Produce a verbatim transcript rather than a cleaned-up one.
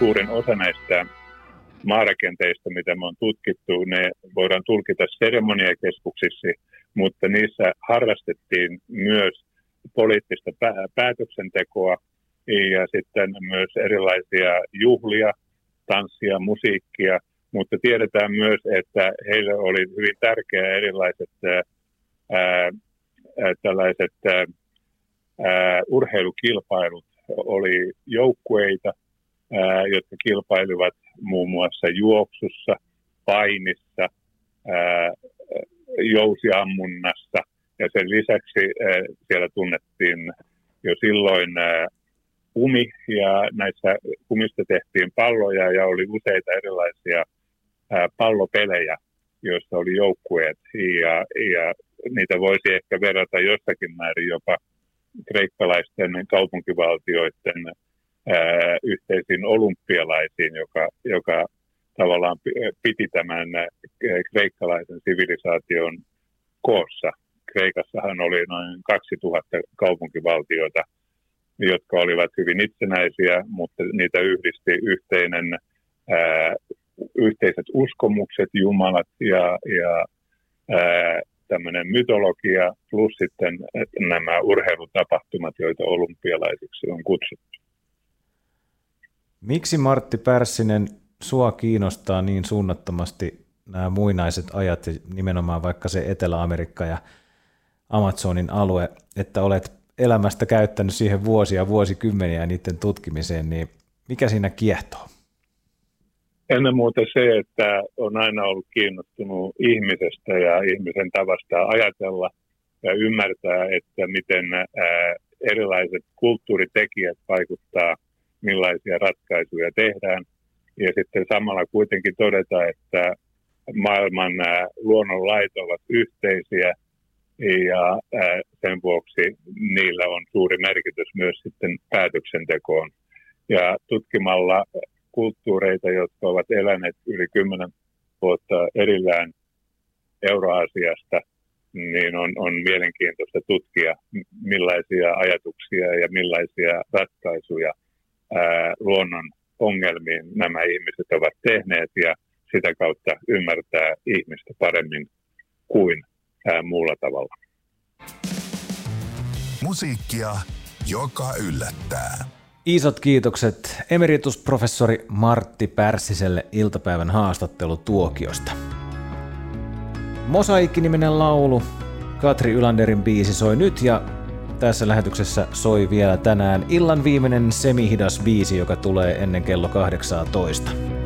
suurin osa näistä maarakenteista, mitä me on tutkittu, ne voidaan tulkita seremoniakeskuksiksi, mutta niissä harrastettiin myös poliittista päätöksentekoa ja sitten myös erilaisia juhlia, tanssia, musiikkia, mutta tiedetään myös, että heille oli hyvin tärkeää erilaiset ää, ää, tällaiset ää, ää, urheilukilpailut. Oli joukkueita, ää, jotka kilpailivat muun muassa juoksussa, painissa, ää, jousiammunnassa ja sen lisäksi ää, siellä tunnettiin jo silloin ää, umi ja näissä kumista tehtiin palloja ja oli useita erilaisia ää, pallopelejä, joissa oli joukkueet ja, ja niitä voisi ehkä verrata jossakin määrin jopa kreikkalaisten kaupunkivaltioiden ää, yhteisiin olympialaisiin, joka, joka tavallaan piti tämän kreikkalaisen sivilisaation koossa. Kreikassahan oli noin kaksituhatta kaupunkivaltiota, jotka olivat hyvin itsenäisiä, mutta niitä yhdisti yhteinen, ää, yhteiset uskomukset, jumalat ja, ja ää, tämmöinen mytologia plus sitten nämä urheilutapahtumat, joita olympialaisiksi on kutsuttu. Miksi Martti Pärssinen sua kiinnostaa niin suunnattomasti nämä muinaiset ajat, nimenomaan vaikka se Etelä-Amerikka ja Amazonin alue, että olet elämästä käyttänyt siihen vuosia, vuosikymmeniä niiden tutkimiseen, niin mikä siinä kiehtoo? Ennen muuta se, että on aina ollut kiinnostunut ihmisestä ja ihmisen tavasta ajatella ja ymmärtää, että miten erilaiset kulttuuritekijät vaikuttaa, millaisia ratkaisuja tehdään. Ja sitten samalla kuitenkin todeta, että maailman luonnonlait ovat yhteisiä ja sen vuoksi niillä on suuri merkitys myös sitten päätöksentekoon. Ja tutkimalla kulttuureita, jotka ovat eläneet yli kymmenen vuotta erillään Euroasiasta, niin on, on mielenkiintoista tutkia, millaisia ajatuksia ja millaisia ratkaisuja ää, luonnon ongelmiin nämä ihmiset ovat tehneet ja sitä kautta ymmärtää ihmistä paremmin kuin ää, muulla tavalla. Musiikkia, joka yllättää. Isot kiitokset emeritusprofessori Martti Pärssiselle iltapäivän haastattelutuokiosta. Mosaikki-niminen laulu, Katri Ylanderin biisi soi nyt ja tässä lähetyksessä soi vielä tänään illan viimeinen semihidas biisi, joka tulee ennen kello kahdeksantoista.